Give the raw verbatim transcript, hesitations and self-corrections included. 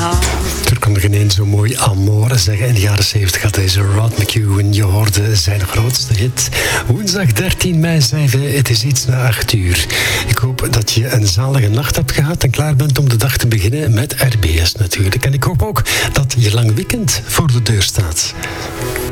Er kon geen één zo mooi Amore zeggen. In de jaren zeventig had deze Rod McEwen. Je hoorde zijn grootste hit. Woensdag dertien mei zijn we, het is iets na acht uur. Ik hoop dat je een zalige nacht hebt gehad en klaar bent om de dag te beginnen met R B S natuurlijk. En ik hoop ook dat je lang weekend voor de deur staat.